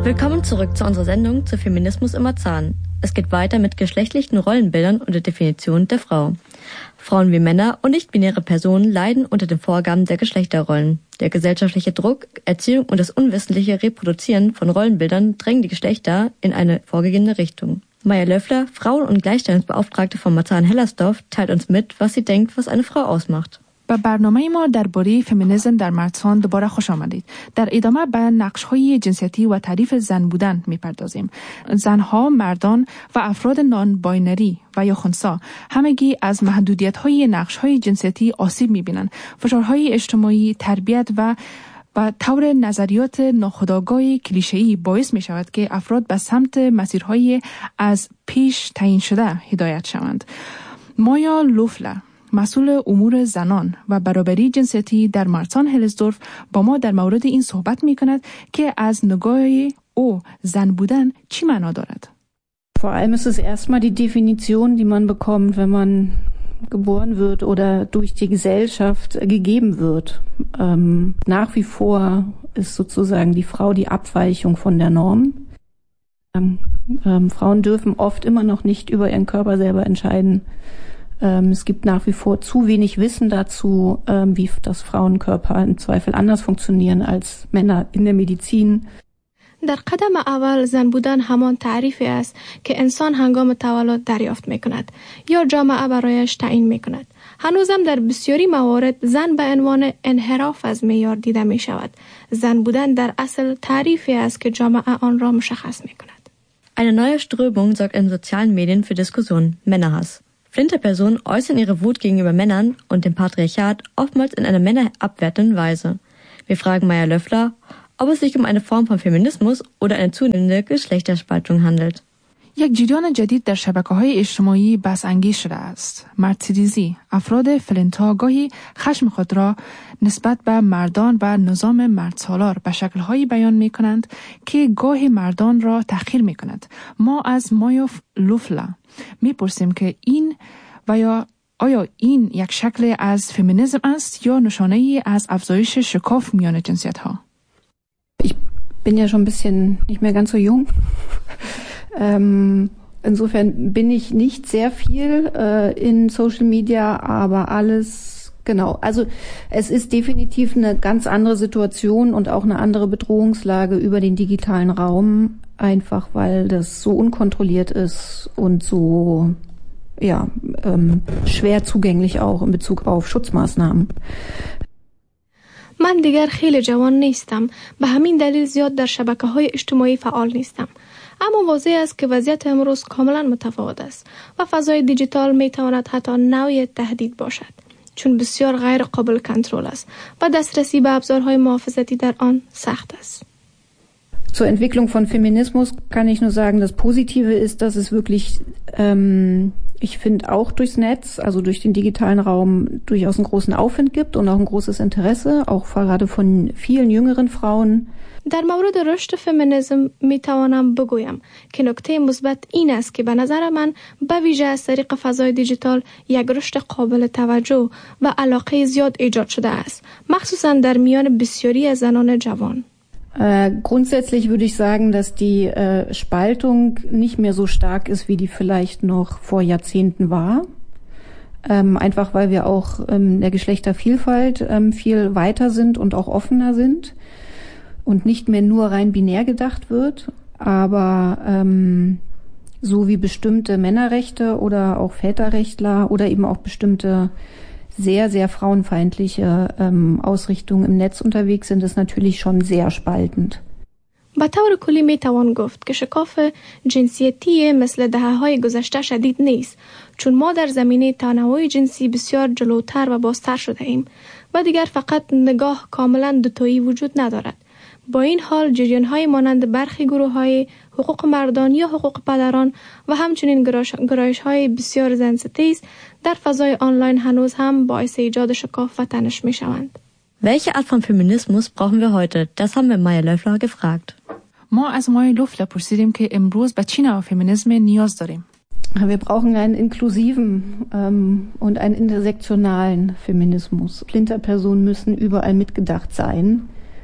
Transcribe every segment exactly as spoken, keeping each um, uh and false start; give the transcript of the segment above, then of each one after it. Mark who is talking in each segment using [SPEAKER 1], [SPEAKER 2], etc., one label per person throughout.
[SPEAKER 1] Willkommen zurück zu unserer Sendung zu Feminismus im Marzahn. Es geht weiter mit geschlechtlichen Rollenbildern und der Definition der Frau. Frauen wie Männer und nicht-binäre Personen leiden unter den Vorgaben der Geschlechterrollen. Der gesellschaftliche Druck, Erziehung und das unwissentliche Reproduzieren von Rollenbildern drängen die Geschlechter in eine vorgegebene Richtung. Maja Löffler, Frauen- und Gleichstellungsbeauftragte von Marzahn-Hellersdorf, teilt uns mit, was sie denkt, was eine Frau ausmacht.
[SPEAKER 2] به برنامه ما درباره فمینیسم در مرزهان دوباره خوش آمدید. در ادامه به نقش‌های جنسیتی و تعریف زن بودن می‌پردازیم. زنها، مردان و افراد نان باینری و یا خنثی همگی از محدودیت‌های نقش‌های جنسیتی آسیب می‌بینند. فشارهای اجتماعی، تربیت و و طور نظریات ناخودآگاه کلیشه‌ای باعث می‌شود که افراد به سمت مسیرهای از پیش تعیین شده هدایت شوند. مایا لوفلر، مسئول امور زنان و برابری جنسیتی در مارزهان-هلزدورف، با ما در مورد این صحبت می کند که از نگاه او زن بودن چی معنا دارد.
[SPEAKER 3] Vor allem ist es erstmal die Definition, die man bekommt, wenn man geboren wird oder durch die Gesellschaft gegeben wird. Ähm, nach wie vor ist sozusagen die Frau die Abweichung von der Norm. Ähm, ähm, Frauen dürfen oft immer noch nicht über ihren Körper selber entscheiden. Ähm, es gibt nach wie vor zu wenig Wissen dazu, ähm, wie das Frauenkörper im Zweifel anders funktionieren als Männer in der Medizin.
[SPEAKER 4] در قدم اول زن بودن همان تعریفی است که انسان هنگام تولد دریافت می کند یا جامعه برایش تعیین می کند. هنوزم در بسیاری موارد زن به عنوان انحراف از معیار دیده می شود. زن بودن در اصل تعریفی است که جامعه آن را مشخص می کند.
[SPEAKER 1] Eine neue Strömung sorgt in sozialen Medien für Diskussionen: Männerhass. Flinte Personen äußern ihre Wut gegenüber Männern und dem Patriarchat oftmals in einer männerabwertenden Weise. Wir fragen Maja Löffler, ob es sich um eine Form von Feminismus oder eine zunehmende Geschlechterspaltung handelt.
[SPEAKER 2] یک جریان جدید در شبکه‌های اجتماعی بحث انگیز شده است. مرد افراد فلنتا گاهی خشم خود را نسبت به مردان و نظام مردسالار به شکل‌هایی بیان می‌کنند که گاهی مردان را تحقیر می‌کند. ما از مایا لوفلا می‌پرسیم که این و یا آیا این یک شکل از فمینیسم است یا نشانه‌ای از افزایش شکاف میان جنسیت‌ها؟
[SPEAKER 3] Ich bin ja schon ein bisschen nicht mehr ganz so jung. ähm, insofern bin ich nicht sehr viel äh, in Social Media, aber alles, genau. Also es ist definitiv eine ganz andere Situation und auch eine andere Bedrohungslage über den digitalen Raum, einfach weil das so unkontrolliert ist und so ja ähm, schwer zugänglich auch in Bezug auf Schutzmaßnahmen.
[SPEAKER 4] من دیگر خیلی جوان نیستم، به همین دلیل زیاد در شبکه‌های اجتماعی فعال نیستم. اما واضح است که وضعیت امروز کاملا متفاوت است و فضای دیجیتال میتواند حتی نوعی تهدید باشد، چون بسیار غیر قابل کنترل است و دسترسی به ابزارهای محافظتی در آن سخت است.
[SPEAKER 3] Zur Entwicklung von Feminismus kann ich nur sagen, das Positive ist, dass es wirklich, ähm, ich finde auch durchs Netz, also durch den digitalen Raum, durchaus einen großen Aufwind gibt und auch ein großes Interesse, auch gerade von vielen jüngeren Frauen.
[SPEAKER 4] در مورد رشد فمینیسم می توانم بگویم که نکته مثبت این است که به نظر من به ویژه از طریق فضای دیجیتال یک رشد قابل توجه و علاقه زیاد ایجاد شده است، مخصوصا در میان بسیاری از زنان جوان.
[SPEAKER 3] Äh, grundsätzlich würde ich sagen, dass die äh, Spaltung nicht mehr so stark ist, wie die vielleicht noch vor Jahrzehnten war. Ähm, einfach weil wir auch ähm, der Geschlechtervielfalt ähm, viel weiter sind und auch offener sind und nicht mehr nur rein binär gedacht wird. Aber ähm, so wie bestimmte Männerrechte oder auch Väterrechtler oder eben auch bestimmte sehr, sehr frauenfeindliche ähm, Ausrichtungen im Netz unterwegs sind, ist natürlich schon sehr spaltend.
[SPEAKER 4] به طور کلی می توان گفت که شکاف جنسیتی مثل دهه‌های گذشته شدید نیست، چون ما در زمینه تنوع جنسی بسیار جلوتر و بازتر شده ایم و دیگر فقط نگاه کاملا دوتایی وجود ندارد. با این حال جریان‌های مانند برخی گروه‌های حقوق مردان یا حقوق پدران و همچنین گرایش‌های بسیار زنستیز در فضای آنلاین هنوز هم باعث ایجاد شکاف و تنش می‌شوند.
[SPEAKER 1] Welche Art von Feminismus brauchen wir heute? Das haben wir Maja Löffler gefragt.
[SPEAKER 2] ما از مایا لوفلر پرسیدیم که امروز به چه نوع فمینیسم نیاز داریم.
[SPEAKER 3] Wir brauchen einen inklusiven ähm, und einen intersektionalen Feminismus. Flinterpersonen müssen überall mitgedacht sein.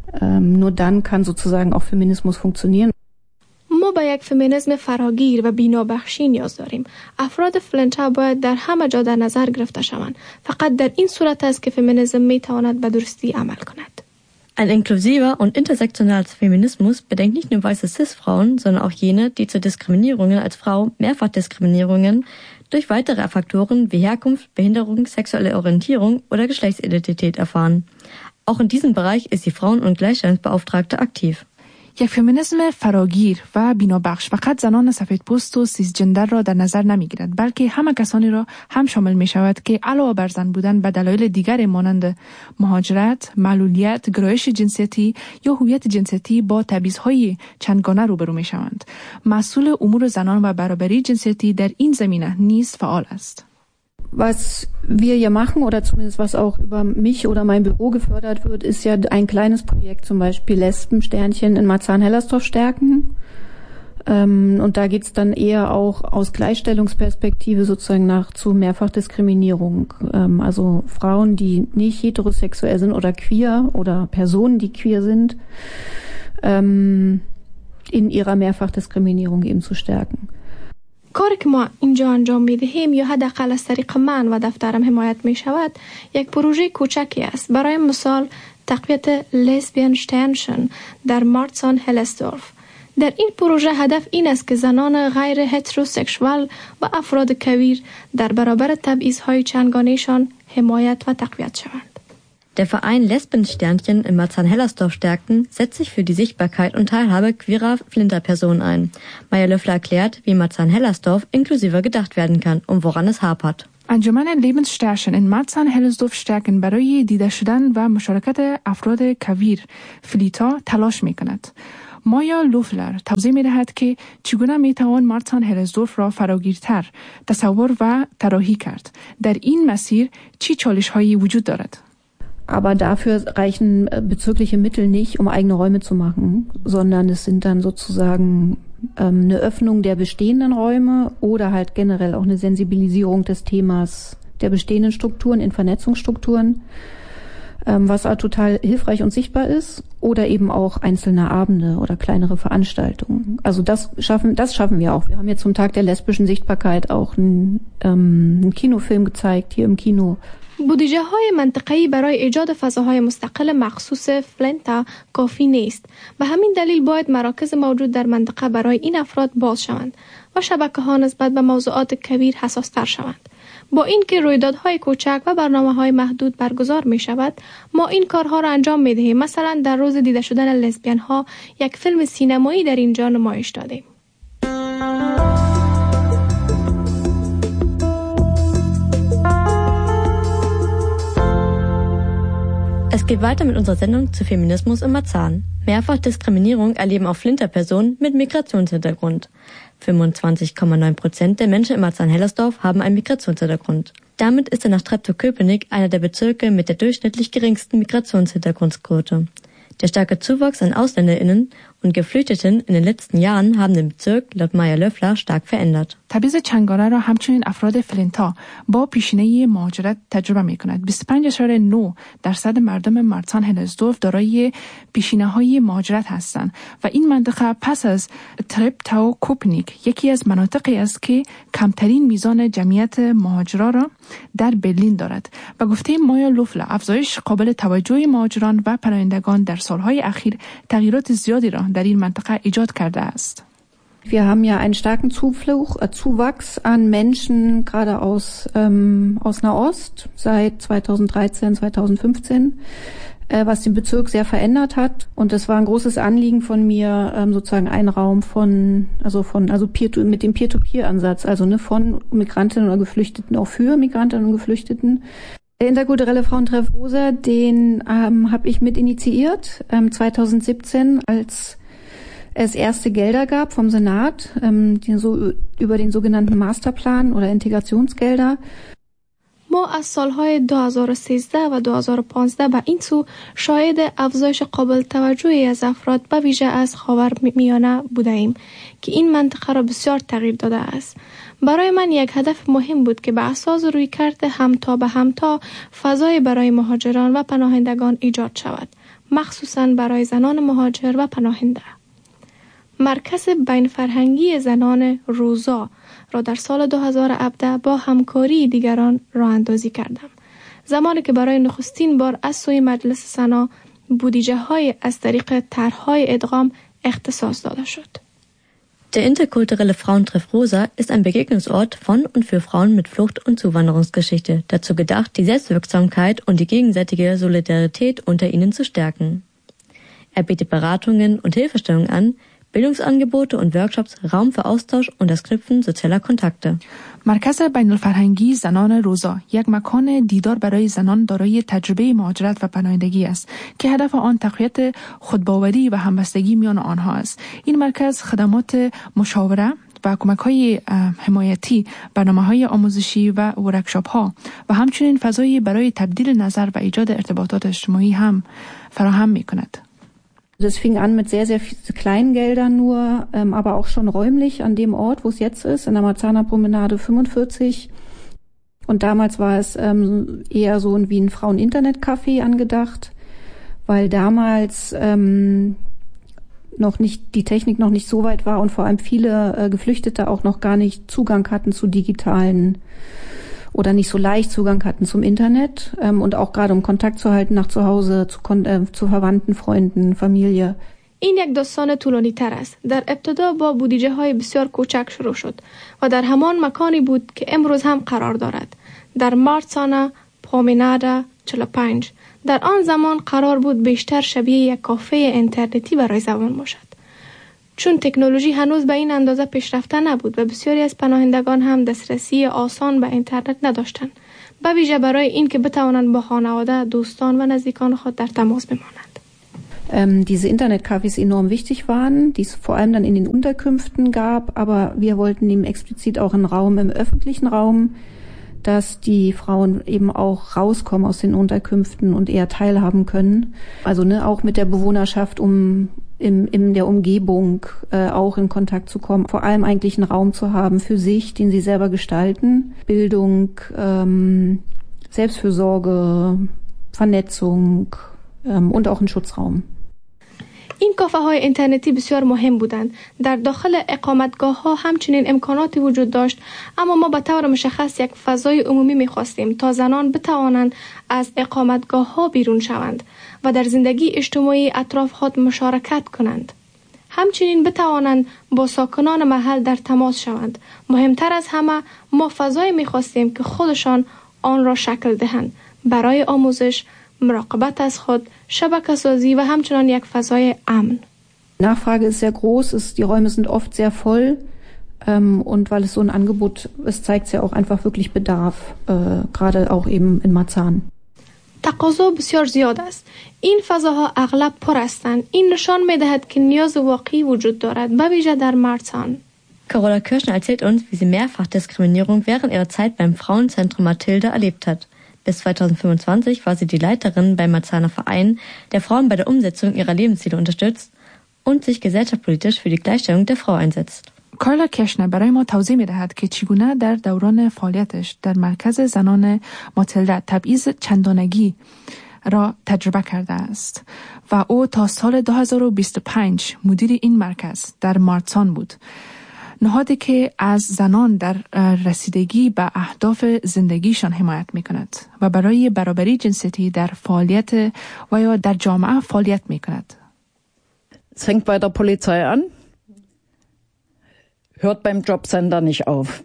[SPEAKER 3] Ähm, nur dann kann sozusagen auch Feminismus funktionieren.
[SPEAKER 4] ما با یک فمینیسم فراگیر و بینابخشی نیاز داریم. افراد فلنتا باید در همه جا در نظر گرفته شوند. فقط در این صورت است که فمینیسم می تواند به درستی عمل کند.
[SPEAKER 1] Ein inklusiver und intersektionales Feminismus bedenkt nicht nur weiße Cis-Frauen, sondern auch jene, die zu Diskriminierungen als Frau, Mehrfachdiskriminierungen durch weitere Faktoren wie Herkunft, Behinderung, sexuelle Orientierung oder Geschlechtsidentität erfahren. Auch in diesem Bereich ist die Frauen- und Gleichstellungsbeauftragte aktiv.
[SPEAKER 2] یک فمینیسم فراگیر و بینابخش فقط زنان سفیدپوست و سیسجندر را در نظر نمیگیرد، بلکه همه کسانی را هم شامل می شود که علاوه بر زن بودن به دلایل دیگر مانند مهاجرت، معلولیت، گرایش جنسیتی یا هویت جنسیتی با تبعیض‌های چندگانه روبرو می شوند. مسئول امور زنان و برابری جنسیتی در این زمینه نیز فعال است.
[SPEAKER 3] Was wir hier machen oder zumindest was auch über mich oder mein Büro gefördert wird, ist ja ein kleines Projekt, zum Beispiel Lesbensternchen in Marzahn-Hellersdorf stärken. Ähm, und da geht's dann eher auch aus Gleichstellungsperspektive sozusagen nach zu Mehrfachdiskriminierung. Ähm, also Frauen, die nicht heterosexuell sind oder queer oder Personen, die queer sind, ähm, in ihrer Mehrfachdiskriminierung eben zu stärken.
[SPEAKER 4] کاری که ما اینجا انجام میدهیم یا حداقل از طریق من و دفترم حمایت می شود یک پروژه کوچکی است. برای مثال تقویت لسبیان شترنشن در مارتسان هلسدورف. در این پروژه هدف این است که زنان غیر هتروسکسوال و افراد کویر در برابر تبعیض‌های چندگانه‌شان حمایت و تقویت شوند.
[SPEAKER 1] Der Verein Lesbensternchen in Marzahn-Hellersdorf stärken setzt sich für die Sichtbarkeit und Teilhabe queerer Flinterpersonen ein. Maya Löffler erklärt, wie Marzahn-Hellersdorf inklusiver gedacht werden kann und woran es hapert.
[SPEAKER 2] انجمن لیبنسترشن in Marzahn-Hellersdorf stärken برای دیده شدن و مشارکت افراد کویر فلیتا تلاش می کند. مایا لوفلر توضیح می دهد که چگونه می توان مارتسان هلزدورف را فراگیرتر تصور و طراحی کرد. در این مسیر چه چالش هایی وجود دارد؟
[SPEAKER 3] Aber dafür reichen bezirkliche Mittel nicht, um eigene Räume zu machen, sondern es sind dann sozusagen ähm, eine Öffnung der bestehenden Räume oder halt generell auch eine Sensibilisierung des Themas der bestehenden Strukturen in Vernetzungsstrukturen, ähm, was auch total hilfreich und sichtbar ist, oder eben auch einzelne Abende oder kleinere Veranstaltungen. Also das schaffen, das schaffen wir auch. Wir haben jetzt zum Tag der lesbischen Sichtbarkeit auch einen, ähm, einen Kinofilm gezeigt hier im Kino.
[SPEAKER 4] بودجه های منطقه‌ای برای ایجاد فضاهای مستقل مخصوص فلنتا کافی نیست. به همین دلیل باید مراکز موجود در منطقه برای این افراد باز شوند و شبکه ها نسبت به موضوعات کویر حساس تر شوند. با اینکه رویدادهای کوچک و برنامه‌های محدود برگزار می شود، ما این کارها را انجام می دهیم. مثلا در روز دیده شدن لزبیان ها یک فیلم سینمایی در اینجا نمایش دادیم.
[SPEAKER 1] Es geht weiter mit unserer Sendung zu Feminismus in Marzahn. Mehrfachdiskriminierung erleben auch Flinterpersonen mit Migrationshintergrund. fünfundzwanzig Komma neun Prozent der Menschen in Marzahn-Hellersdorf haben einen Migrationshintergrund. Damit ist er nach Treptow-Köpenick einer der Bezirke mit der durchschnittlich geringsten Migrationshintergrundquote. Der starke Zuwachs an AusländerInnen und Geflüchteten in den letzten Jahren haben den Bezirk laut Maya Löffler stark verändert.
[SPEAKER 2] تبعیض چندگانه را همچنین افراد فلنتا با پیشینه مهاجرت تجربه می کند. بیست و پنج ممیز نه درصد مردم مارتسان هلزدورف دارای پیشینه های مهاجرت هستند و این منطقه پس از ترپتاو کوپنیک یکی از مناطقی است که کمترین میزان جمعیت مهاجرا را در برلین دارد. به گفته مایا لوفلا افزایش قابل توجه مهاجران و پناهندگان در سالهای اخیر تغییرات زیادی را در این منطقه ایجاد کرده است.
[SPEAKER 3] Wir haben ja einen starken Zufluch, äh, Zuwachs an Menschen, gerade aus, ähm, aus Nahost, seit zweitausenddreizehn, zweitausendfünfzehn, äh, was den Bezirk sehr verändert hat. Und es war ein großes Anliegen von mir, ähm, sozusagen einen Raum von, also von, also Peer to, mit dem Peer-to-Peer-Ansatz, also ne, von Migrantinnen oder Geflüchteten auch für Migrantinnen und Geflüchteten. Der interkulturelle Frauentreff Rosa, den ähm, habe ich mit initiiert, ähm, zweitausendsiebzehn, als es erste Gelder gab vom Senat, ähm, die so über den sogenannten Masterplan oder Integrationsgelder.
[SPEAKER 4] ما از سالهای دو هزار و سیزده و دو هزار و پانزده به این سو شاهد افزایش قابل توجهی از افراد به ویژه از خاورمیانه بوده ایم که این منطقه را بسیار تغییر داده است. برای من یک هدف مهم بود که به اساس رویکرد همتا به همتا فضای برای مهاجران و پناهندگان ایجاد شود. مخصوصاً برای زنان مهاجر و پناهنده. مرکز بین فرهنگی زنان روزا را در سال دو هزار و هفده با همکاری دیگران راه اندازی کردم. زمانی که برای نخستین بار از سوی مجلس سنا بودجه های از طریق طرحهای ادغام اختصاص داده شد.
[SPEAKER 1] Der interkulturelle Frauentreff Rosa ist ein Begegnungsort von und für Frauen mit Flucht- und Zuwanderungsgeschichte, dazu gedacht, die Selbstwirksamkeit und die gegenseitige Solidarität unter ihnen zu stärken. Er bietet Beratungen und Hilfestellungen an, Bildungsangebote und Workshops, Raum für Austausch und das Knüpfen sozialer Kontakte.
[SPEAKER 2] مرکز بین الفرهنگی زنان روزا یک مکان دیدار برای زنان دارای تجربه مهاجرت و پناهندگی است که هدف آن تقویت خودباوری و همبستگی میان آنها است. این مرکز خدمات مشاوره و کمک‌های حمایتی، برنامه‌های آموزشی و ورکشاپ‌ها و همچنین فضایی برای تبدیل نظر و ایجاد ارتباطات اجتماعی هم فراهم می‌کند.
[SPEAKER 3] Das fing an mit sehr, sehr vielen kleinen Geldern nur, ähm, aber auch schon räumlich an dem Ort, wo es jetzt ist, in der Marzahner Promenade fünfundvierzig. Und damals war es ähm, eher so wie ein Frauen-Internet-Café angedacht, weil damals ähm, noch nicht die Technik noch nicht so weit war und vor allem viele äh, Geflüchtete auch noch gar nicht Zugang hatten zu digitalen oder nicht so leicht Zugang hatten zum Internet ähm, und auch gerade um Kontakt zu halten nach zu Hause, zu, äh, zu Verwandten, Freunden, Familie.
[SPEAKER 4] این یک داستان طولانی تر است. در ابتدا با بودجه های بسیار کوچک شروع شد و در همان مکانی بود که امروز هم قرار دارد. در مارتسانا پرومنادا چهل و پنج. در آن زمان قرار بود بیشتر شبیه یک کافه اینترنتی برای زبان باشد. چون تکنولوژی هنوز به این اندازه پیشرفته نبود و بسیاری از پناهندگان هم دسترسی آسان به اینترنت نداشتند، به ویژه برای این که بتوانند با خانواده، دوستان و نزدیکان خود در تماس بمانند.
[SPEAKER 3] Ähm, diese Internetcafés enorm wichtig waren, die es vor allem dann in den Unterkünften gab, aber wir wollten eben explizit auch einen Raum im öffentlichen Raum, dass die Frauen eben auch rauskommen aus den Unterkünften und eher teilhaben können. Also ne, auch mit der Bewohnerschaft, um im, in der Umgebung äh, auch in Kontakt zu kommen. Vor allem eigentlich einen Raum zu haben für sich, den sie selber gestalten. Bildung, ähm, Selbstfürsorge, Vernetzung ähm, und auch einen Schutzraum.
[SPEAKER 4] این کافه های اینترنتی بسیار مهم بودند. در داخل اقامتگاه ها همچنین امکاناتی وجود داشت، اما ما به طور مشخص یک فضای عمومی می خواستیم تا زنان بتوانند از اقامتگاه ها بیرون شوند و در زندگی اجتماعی اطراف خود مشارکت کنند. همچنین بتوانند با ساکنان محل در تماس شوند. مهمتر از همه ما فضای می خواستیم که خودشان آن را شکل دهند برای آموزش، مراقبت از خود، شبکه سازی و همچنان یک فضای امن.
[SPEAKER 3] Nachfrage ist sehr groß, ist, die Räume sind oft sehr voll ähm, und weil es so ein Angebot ist, zeigt es ja auch einfach wirklich Bedarf, äh, gerade auch eben in Marzahn.
[SPEAKER 4] تقاضا بسیار زیاد است. این فضاها اغلب پر هستند. این نشان می‌دهد که نیاز واقعی وجود دارد، به ویژه در مارتسان.
[SPEAKER 1] Carola Kirschner erzählt uns, wie sie mehrfach Diskriminierung während ihrer Zeit beim Frauenzentrum Mathilde erlebt hat. Bis zweitausendfünfundzwanzig war sie die Leiterin beim Marzahner Verein, der Frauen bei der Umsetzung ihrer Lebensziele unterstützt und sich gesellschaftspolitisch für die Gleichstellung der Frau einsetzt.
[SPEAKER 2] کارلا کشنر برای ما توضیح می‌دهد که چگونه در دوران فعالیتش در مرکز زنان ماتیلده تبعیض چندانگی را تجربه کرده است و او تا سال دو هزار و بیست و پنج مدیر این مرکز در مارتسان بود. نهادی که از زنان در رسیدگی به اهداف زندگیشان حمایت می‌کند و برای برابری جنسیتی در فعالیت و یا در جامعه فعالیت می‌کند.
[SPEAKER 5] Es fängt bei der Polizei an, hört beim Jobcenter nicht auf.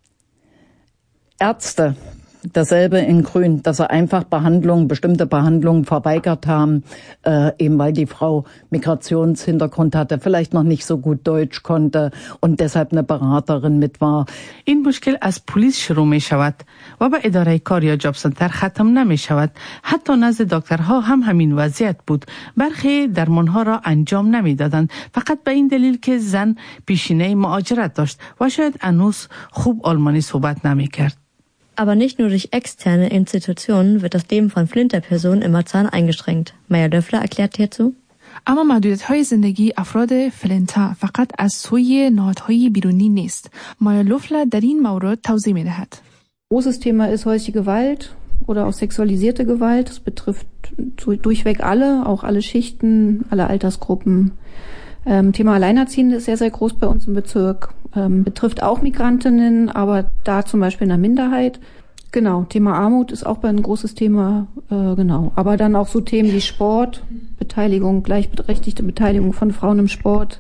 [SPEAKER 5] Ärzte, dasselbe in Grün, dass sie einfach Behandlungen, bestimmte Behandlungen verweigert haben, äh, eben weil die Frau Migrationshintergrund hatte, vielleicht noch nicht so gut Deutsch konnte und deshalb eine Beraterin mit war.
[SPEAKER 6] این مشکل از پلیس شروع می شود و به اداره کار یا جاب سنتر ختم نمی شود. حتی نزد دکترها هم همین وضعیت بود. برخی درمانها را انجام نمی دادند، فقط به این دلیل که زن پیشینه مهاجرت داشت و شاید هنوز خوب آلمانی صحبت نمی کرد.
[SPEAKER 1] Aber nicht nur durch externe Institutionen wird das Leben von Flinterpersonen in Marzahn eingeschränkt. Maya Löffler erklärt hierzu.
[SPEAKER 2] اما محدودیت‌های زندگی افراد فلنتا فقط از سوی نهادهای بیرونی نیست. مایا لوفلا در این مورد توضیح می‌دهد.
[SPEAKER 3] Großes Thema ist häusliche Gewalt, oder auch sexualisierte Gewalt. Das betrifft durchweg alle, auch alle Schichten, alle Altersgruppen. Ähm, Thema Alleinerziehende ist sehr, sehr groß bei uns im Bezirk. Ähm, betrifft auch Migrantinnen, aber da zum Beispiel in einer Minderheit. Genau, Thema Armut ist auch ein großes Thema, äh, genau. Aber dann auch so Themen wie Sport, Beteiligung, gleichberechtigte Beteiligung von Frauen im Sport.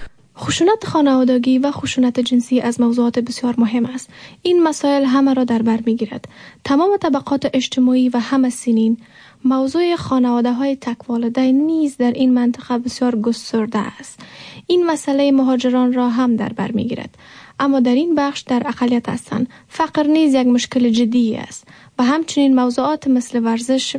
[SPEAKER 4] خشونت خانوادگی و خشونت جنسی از موضوعات بسیار مهم است. این مسائل همه را در بر میگیرد. تمام طبقات اجتماعی و همه سنین. موضوع خانواده های تک والدین نیز در این منطقه بسیار گسترده است. این مسئله مهاجران را هم در بر میگیرد. اما در این بخش در اقلیت هستند. فقر نیز یک مشکل جدی است و همچنین موضوعات مثل ورزش،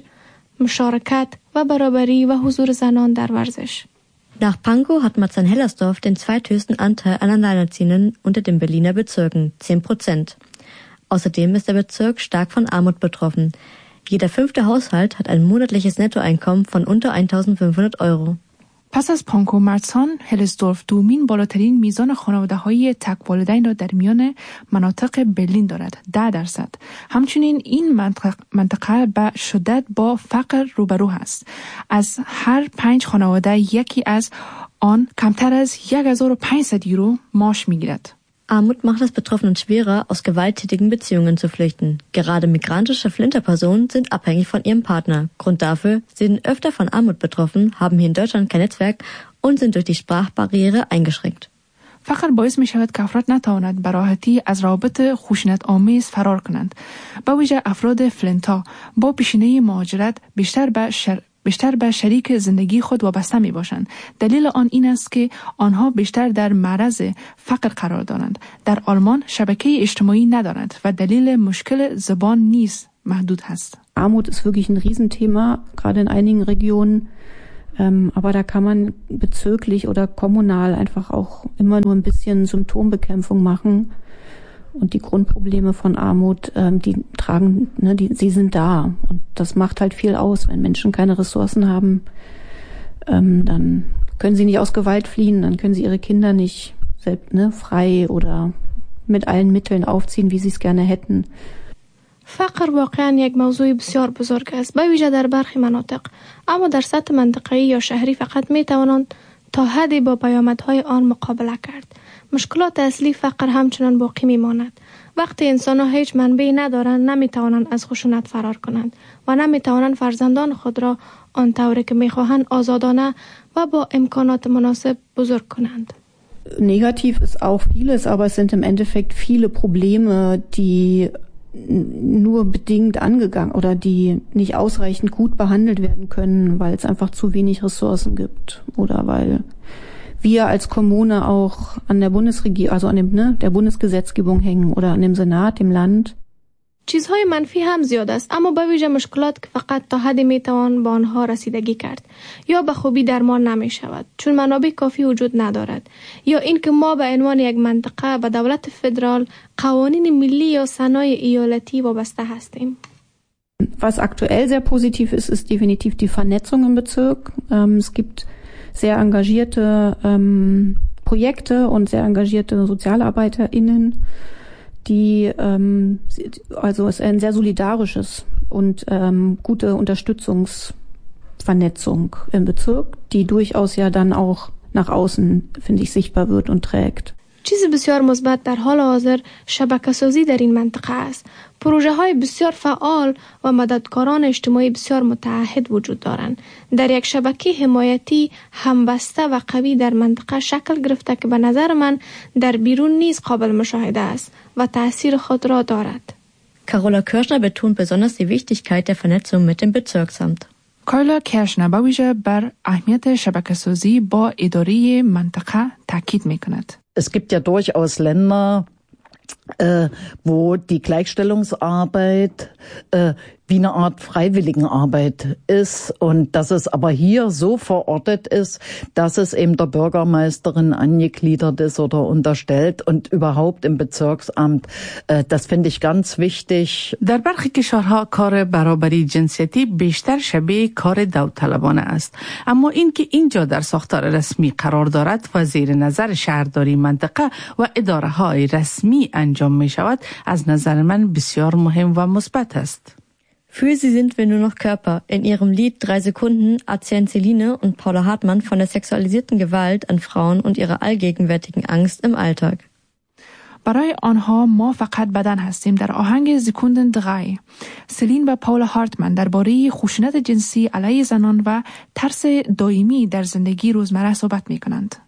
[SPEAKER 4] مشارکت و برابری و حضور زنان در ورزش.
[SPEAKER 1] Nach Pankow hat Marzahn-Hellersdorf den zweithöchsten Anteil an Alleinerziehenden unter den Berliner Bezirken, zehn Prozent. Außerdem ist der Bezirk stark von Armut betroffen. Jeder fünfte Haushalt hat ein monatliches Nettoeinkommen von unter eintausendfünfhundert Euro.
[SPEAKER 2] پس از پانکو، مرسان هلسدورف دومین بالاترین میزان خانواده‌های تک والدین را در میان مناطق برلین دارد، ده درصد. همچنین این منطقه, منطقه به شدت با فقر روبرو است. از هر پنج خانواده یکی از آن کمتر از هزار و پانصد یورو معاش میگیرد.
[SPEAKER 1] Armut macht es Betroffenen schwerer, aus gewalttätigen Beziehungen zu flüchten. Gerade migrantische Flinterpersonen sind abhängig von ihrem Partner. Grund dafür, sie sind öfter von Armut betroffen, haben hier in Deutschland kein Netzwerk und sind durch die Sprachbarriere eingeschränkt.
[SPEAKER 2] فقر باعث می شود که افراد نتوانند به راحتی از روابط خشونت آمیز فرار کنند. به ویژه افراد فلنتا با پیشینه مهاجرت بیشتر به شر... بیشتر به شریک زندگی خود وابسته می باشند. دلیل آن این است که آنها بیشتر در معرض فقر قرار دارند. در آلمان شبکه اجتماعی ندارند و دلیل مشکل زبان نیز محدود است.
[SPEAKER 3] Armut ist wirklich ein Riesenthema, gerade in einigen Regionen. Ähm, aber da kann man bezirklich oder kommunal einfach auch immer nur ein bisschen Symptombekämpfung machen. Und die Grundprobleme von Armut, ähm, die tragen, ne, die, sie sind da. Und das macht halt viel aus. Wenn Menschen keine Ressourcen haben, ähm, dann können sie nicht aus Gewalt fliehen, dann können sie ihre Kinder nicht selbst, ne, frei oder mit allen Mitteln aufziehen, wie sie es gerne hätten.
[SPEAKER 4] فقر واقعا یک موضوع بسیار بزرگ است، به ویژه در برخی مناطق، اما در سطح منطقه‌ای یا شهری فقط می توانند تا حدی با پیامدهای آن مقابله کرد. مشکلات اصلی فقر همچنان باقی می ماند. وقتی انسان‌ها هیچ منبعی ندارند، نمی توانند از خشونت فرار کنند و نمی توانند فرزندان خود را آنطوری که می خواهند آزادانه و با امکانات مناسب بزرگ کنند.
[SPEAKER 3] Negativ ist auch vieles, aber es sind im Endeffekt viele Probleme, die nur bedingt angegangen oder die nicht ausreichend gut behandelt werden können, weil es einfach zu wenig Ressourcen gibt oder weil wir als Kommune auch an der Bundesregierung, also an dem, ne, der Bundesgesetzgebung hängen oder an dem Senat, dem Land.
[SPEAKER 4] چیزهای منفی هم زیاد است، اما به ویژه مشکلات که فقط تا حدی میتوان با آنها رسیدگی کرد یا به خوبی درمان نمی شود چون منابع کافی وجود ندارد، یا اینکه ما به عنوان یک منطقه به دولت فدرال، قوانین ملی یا صنایع ایالتی وابسته هستیم.
[SPEAKER 3] Was aktuell sehr positiv ist, ist definitiv die Vernetzung im Bezirk. Ähm, es gibt sehr engagierte ähm, Projekte und sehr engagierte SozialarbeiterInnen, die, ähm, also es ist ein sehr solidarisches und ähm, gute Unterstützungsvernetzung im Bezirk, die durchaus ja dann auch nach außen, finde ich, sichtbar wird und trägt.
[SPEAKER 4] چیز بسیار مثبت در حال حاضر شبکه سازی در این منطقه است. پروژه های بسیار فعال و مددکاران اجتماعی بسیار متعهد وجود دارند. در یک شبکه حمایتی همبسته و قوی در منطقه شکل گرفته که به نظر من در بیرون نیز قابل مشاهده است و تأثیر خود را دارد.
[SPEAKER 1] Carola Kirschner betont besonders die Wichtigkeit der Vernetzung mit dem Bezirksamt.
[SPEAKER 2] کارلا کرشنر با ویژه بر اهمیت شبکه سازی با اداره منطقه تاکید میکند.
[SPEAKER 5] Es gibt ja durchaus Länder, äh, wo die Gleichstellungsarbeit äh, wie eine Art Freiwilligenarbeit ist und dass es aber hier so verortet ist, dass es eben der Bürgermeisterin angegliedert ist oder unterstellt und überhaupt im Bezirksamt. Äh, das finde ich ganz wichtig.
[SPEAKER 6] در برخی کشورها کار برابری جنسیتی بیشتر شبیه کار داوطلبانه است، اما این که اینجا در ساختار رسمی قرار دارد و زیر نظر شهرداری منطقه و اداره های رسمی انجام می شود از نظر من بسیار مهم و مثبت است.
[SPEAKER 1] Für sie sind wir nur noch Körper. In ihrem Lied Drei Sekunden erzählen Celine und Paula Hartmann von der sexualisierten Gewalt an Frauen und ihrer allgegenwärtigen Angst im Alltag.
[SPEAKER 2] برای آنها ما فقط بدن هستیم. در آهنگ سکوندن دغای سلین و پاولا هارتمن درباره خشونت جنسی علیه زنان و ترس دائمی در زندگی روزمره صحبت می کنند.